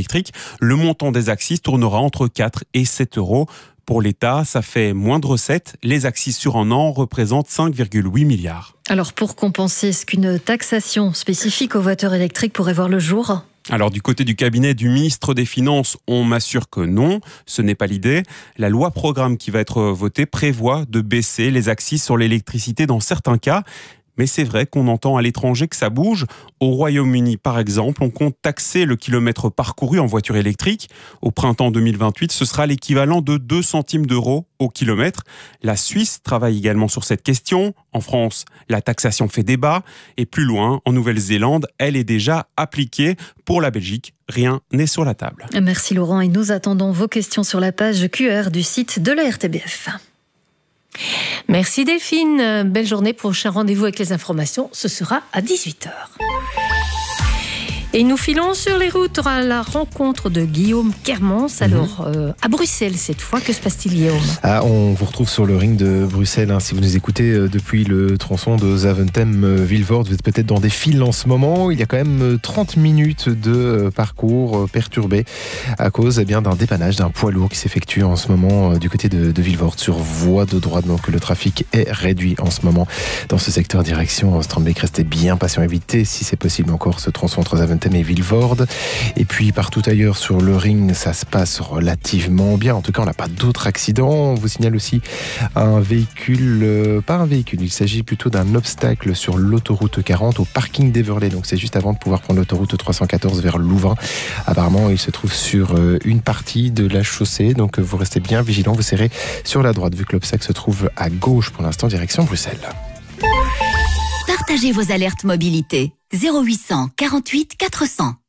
électrique, le montant des accises tournera entre 4 et 7 euros. Pour l'État, ça fait moins de recettes. Les accises sur un an représentent 5,8 milliards. Alors pour compenser, est-ce qu'une taxation spécifique aux voitures électriques pourrait voir le jour ? Alors du côté du cabinet du ministre des Finances, on m'assure que non, ce n'est pas l'idée. La loi programme qui va être votée prévoit de baisser les accises sur l'électricité dans certains cas. Mais c'est vrai qu'on entend à l'étranger que ça bouge. Au Royaume-Uni, par exemple, on compte taxer le kilomètre parcouru en voiture électrique. Au printemps 2028, ce sera l'équivalent de 2 centimes d'euros au kilomètre. La Suisse travaille également sur cette question. En France, la taxation fait débat. Et plus loin, en Nouvelle-Zélande, elle est déjà appliquée. Pour la Belgique, rien n'est sur la table. Merci Laurent, et nous attendons vos questions sur la page QR du site de la RTBF. Merci Delphine, belle journée. Prochain rendez-vous avec les informations, ce sera à 18h. Et nous filons sur les routes à la rencontre de Guillaume Kermans. Alors, à Bruxelles cette fois, que se passe-t-il, Guillaume ? On vous retrouve sur le ring de Bruxelles. Si vous nous écoutez depuis le tronçon de Zaventem-Vilvoorde, vous êtes peut-être dans des files en ce moment. Il y a quand même 30 minutes de parcours perturbé à cause d'un dépannage d'un poids lourd qui s'effectue en ce moment du côté de Vilvoorde sur voie de droite. Donc le trafic est réduit en ce moment dans ce secteur direction Strombeek. Restez bien patient, évitez si c'est possible encore ce tronçon entre Zaventem et Vilvoorde. Et puis partout ailleurs sur le ring, ça se passe relativement bien. En tout cas, on n'a pas d'autres accidents. On vous signale aussi un véhicule, il s'agit plutôt d'un obstacle sur l'autoroute 40 au parking d'Everley. Donc c'est juste avant de pouvoir prendre l'autoroute 314 vers Louvain. Apparemment, il se trouve sur une partie de la chaussée. Donc vous restez bien vigilants. Vous serrez sur la droite vu que l'obstacle se trouve à gauche pour l'instant, direction Bruxelles. Partagez vos alertes mobilité. 0800 48 400.